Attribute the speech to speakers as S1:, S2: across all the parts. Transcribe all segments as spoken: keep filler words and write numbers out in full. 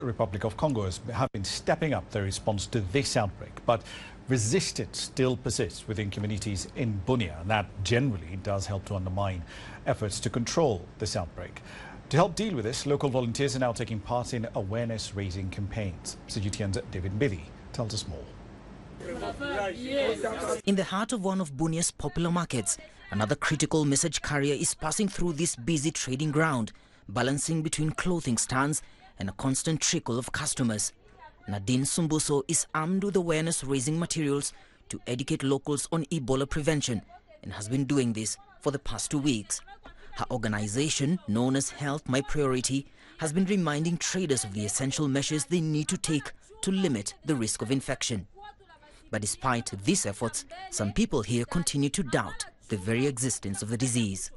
S1: Republic of Congo has, have been stepping up their response to this outbreak, but resistance still persists within communities in Bunia, and that generally does help to undermine efforts to control this outbreak. To help deal with this, local volunteers are now taking part in awareness-raising campaigns. C G T N's David Mbidi tells us more.
S2: In the heart of one of Bunia's popular markets, another critical message carrier is passing through this busy trading ground, balancing between clothing stands and a constant trickle of customers. Nadine Sumbuso is armed with awareness-raising materials to educate locals on Ebola prevention and has been doing this for the past two weeks. Her organization, known as Health My Priority, has been reminding traders of the essential measures they need to take to limit the risk of infection. But despite these efforts, some people here continue to doubt the very existence of the disease.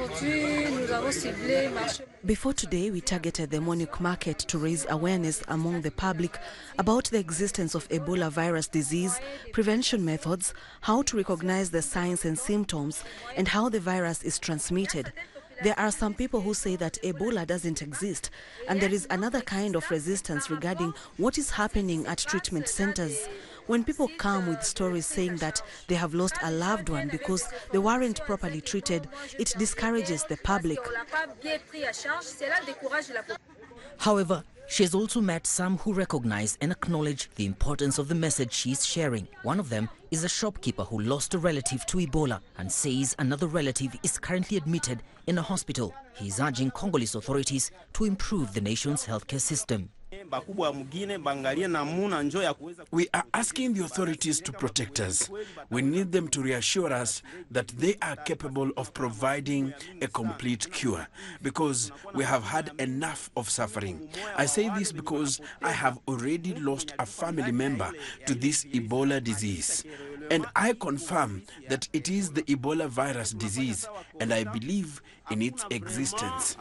S3: Before today, we targeted the Monique market to raise awareness among the public about the existence of Ebola virus disease, prevention methods, how to recognize the signs and symptoms, and how the virus is transmitted. There are some people who say that Ebola doesn't exist, and there is another kind of resistance regarding what is happening at treatment centers. When people come with stories saying that they have lost a loved one because they weren't properly treated, it discourages the public.
S2: However, she has also met some who recognize and acknowledge the importance of the message she is sharing. One of them is a shopkeeper who lost a relative to Ebola and says another relative is currently admitted in a hospital. He is urging Congolese authorities to improve the nation's healthcare system.
S4: We are asking the authorities to protect us. We need them to reassure us that they are capable of providing a complete cure, because we have had enough of suffering. I say this because I have already lost a family member to this Ebola disease. And I confirm that it is the Ebola virus disease, and I believe in its existence.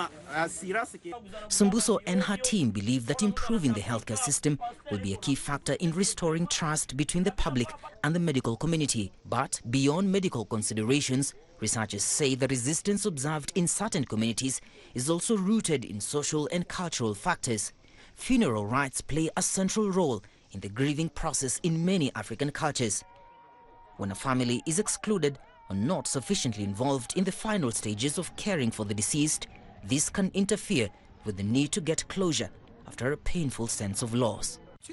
S2: Sumbuso and her team believe that improving the healthcare system will be a key factor in restoring trust between the public and the medical community. But beyond medical considerations, researchers say the resistance observed in certain communities is also rooted in social and cultural factors. Funeral rites play a central role in the grieving process in many African cultures. When a family is excluded or not sufficiently involved in the final stages of caring for the deceased, this can interfere with the need to get closure after a painful sense of loss.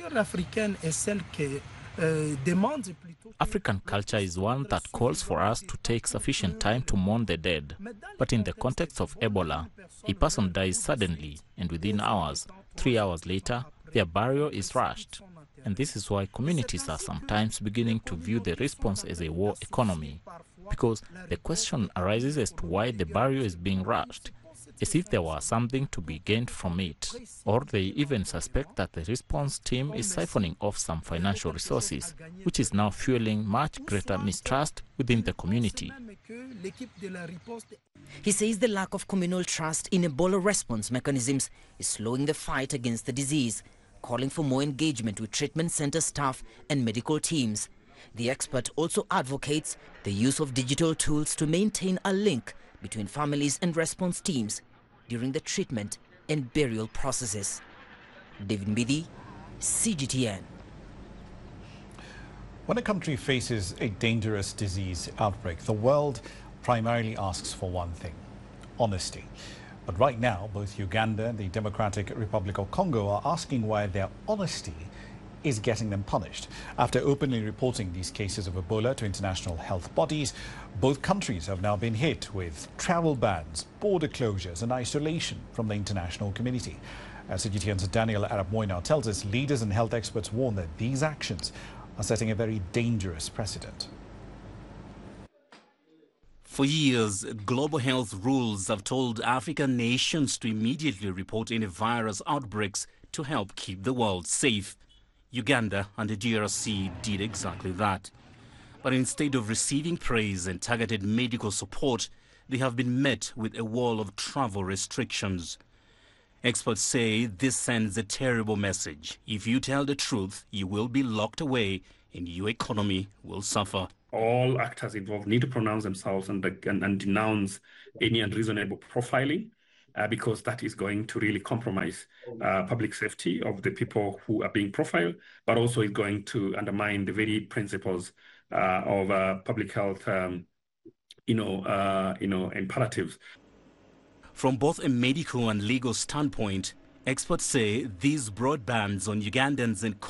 S5: African culture is one that calls for us to take sufficient time to mourn the dead. But in the context of Ebola, a person dies suddenly, and within hours, three hours later, their burial is rushed. And this is why communities are sometimes beginning to view the response as a war economy, because the question arises as to why the burial is being rushed, as if there was something to be gained from it. Or they even suspect that the response team is siphoning off some financial resources, which is now fueling much greater mistrust within the community.
S2: He says the lack of communal trust in Ebola response mechanisms is slowing the fight against the disease, calling for more engagement with treatment center staff and medical teams. The expert also advocates the use of digital tools to maintain a link between families and response teams during the treatment and burial processes. David Mbidi, C G T N.
S1: When a country faces a dangerous disease outbreak, the world primarily asks for one thing: honesty. But right now, both Uganda and the Democratic Republic of Congo are asking why their honesty is getting them punished. After openly reporting these cases of Ebola to international health bodies, both countries have now been hit with travel bans, border closures and isolation from the international community. As C G T N's Daniel Arap Moy tells us, leaders and health experts warn that these actions are setting a very dangerous precedent.
S6: For years, global health rules have told African nations to immediately report any virus outbreaks to help keep the world safe. Uganda and the D R C did exactly that. But instead of receiving praise and targeted medical support, they have been met with a wall of travel restrictions. Experts say this sends a terrible message. If you tell the truth, you will be locked away and your economy will suffer.
S7: All actors involved need to pronounce themselves and, and, and denounce any unreasonable profiling uh, because that is going to really compromise uh, public safety of the people who are being profiled, but also is going to undermine the very principles uh, of uh, public health, um, you know, uh, you know, imperatives.
S6: From both a medical and legal standpoint, experts say these broad bans on Ugandans in